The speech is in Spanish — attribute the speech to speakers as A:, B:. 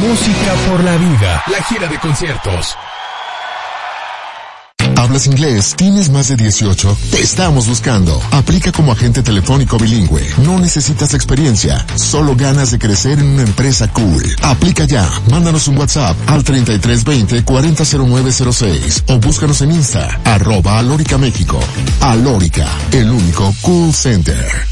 A: Música por la vida. La gira de conciertos.
B: ¿Hablas inglés? ¿Tienes más de 18? Te estamos buscando. Aplica como agente telefónico bilingüe. No necesitas experiencia, solo ganas de crecer en una empresa cool. Aplica ya. Mándanos un WhatsApp al 3320-400906 o búscanos en Insta, @Alórica México. Alórica, el único cool center.